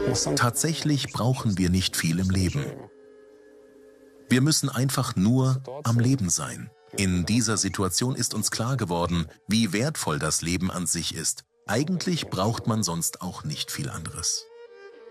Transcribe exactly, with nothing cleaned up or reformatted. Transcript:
Tatsächlich brauchen wir nicht viel im Leben. Wir müssen einfach nur am Leben sein. In dieser Situation ist uns klar geworden, wie wertvoll das Leben an sich ist. Eigentlich braucht man sonst auch nicht viel anderes.